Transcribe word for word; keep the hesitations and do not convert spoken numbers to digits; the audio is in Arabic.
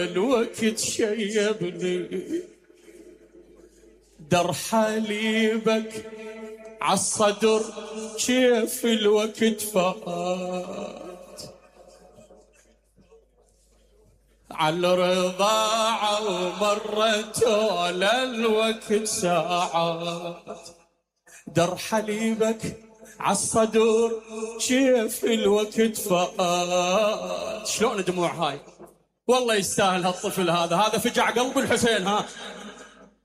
الوقت شيبني در حليبك عالصدر كيف الوقت فات عالرضاعة ومرت ولا الوقت ساعات در حليبك عالصدر كيف الوقت فات. شلون دموع هاي والله يستاهل هالطفل هذا، هذا فجع قلب الحسين. ها